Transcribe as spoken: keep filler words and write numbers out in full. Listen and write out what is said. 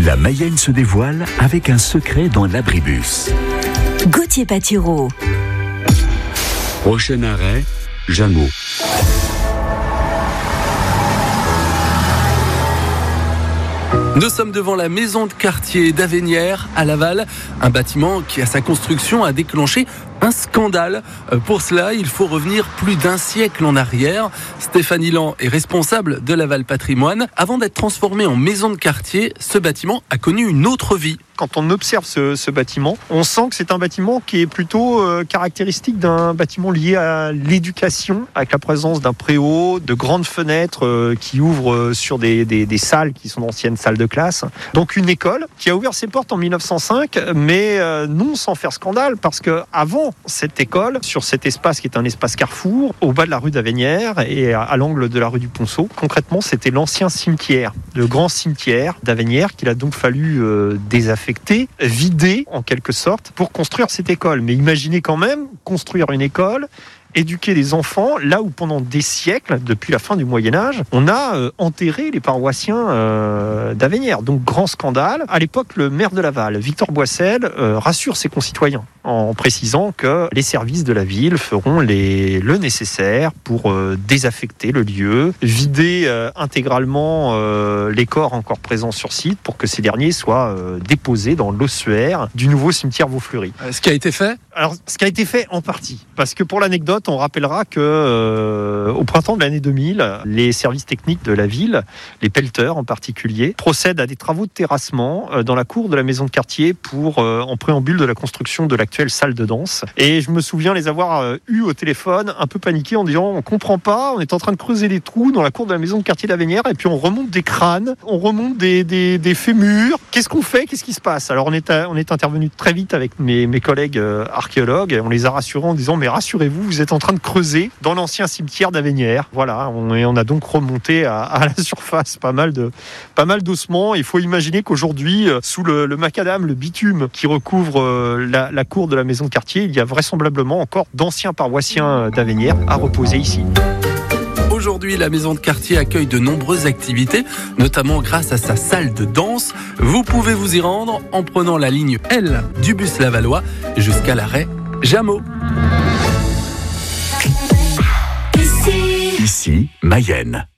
La Mayenne se dévoile avec un secret dans l'abribus. Gauthier Patireau. Prochain arrêt, Jameau. Nous sommes devant la maison de quartier d'Avenières à Laval, un bâtiment qui à sa construction a déclenché un scandale. Pour cela, il faut revenir plus d'un siècle en arrière. Stéphanie Lan est responsable de Laval Patrimoine. Avant d'être transformé en maison de quartier, ce bâtiment a connu une autre vie. Quand on observe ce, ce bâtiment, on sent que c'est un bâtiment qui est plutôt euh, caractéristique d'un bâtiment lié à l'éducation, avec la présence d'un préau, de grandes fenêtres euh, qui ouvrent euh, sur des, des, des salles qui sont d'anciennes salles de classe. Donc une école qui a ouvert ses portes en mille neuf cent cinq, mais euh, non sans faire scandale, parce que avant cette école, sur cet espace qui est un espace carrefour, au bas de la rue d'Avenières et à, à l'angle de la rue du Ponceau, concrètement c'était l'ancien cimetière, le grand cimetière d'Avenières qu'il a donc fallu euh, désaffecter, vider en quelque sorte pour construire cette école. Mais imaginez quand même construire une école, éduquer des enfants, là où pendant des siècles, depuis la fin du Moyen-Âge, on a euh, enterré les paroissiens euh, d'Avenières. Donc grand scandale. À l'époque, le maire de Laval, Victor Boissel, euh, rassure ses concitoyens en précisant que les services de la ville feront les, le nécessaire pour euh, désaffecter le lieu, vider euh, intégralement euh, les corps encore présents sur site pour que ces derniers soient euh, déposés dans l'ossuaire du nouveau cimetière Vaufleury. Ce qui a été fait ? Alors, ce qui a été fait en partie, parce que pour l'anecdote, on rappellera que euh, au printemps de l'année deux mille, les services techniques de la ville, les pelleteurs en particulier, procèdent à des travaux de terrassement euh, dans la cour de la maison de quartier pour euh, en préambule de la construction de l'actuelle salle de danse. Et je me souviens les avoir euh, eus au téléphone, un peu paniqués, en disant on comprend pas, on est en train de creuser des trous dans la cour de la maison de quartier d'Avenières, et puis on remonte des crânes, on remonte des, des, des fémurs. Qu'est-ce qu'on fait ? Qu'est-ce qui se passe ? Alors on est, à, on est intervenu très vite avec mes, mes collègues euh, archéologues, et on les a rassurés en disant mais rassurez-vous, vous êtes en train de creuser dans l'ancien cimetière d'Avenières. Voilà, on, et on a donc remonté à, à la surface pas mal de pas mal d'ossements. Il faut imaginer qu'aujourd'hui, sous le, le macadam, le bitume qui recouvre euh, la, la cour de la maison de quartier, il y a vraisemblablement encore d'anciens paroissiens d'Avenières à reposer ici. Aujourd'hui, la maison de quartier accueille de nombreuses activités, notamment grâce à sa salle de danse. Vous pouvez vous y rendre en prenant la ligne L du bus lavallois jusqu'à l'arrêt Jameau. Ici, Mayenne.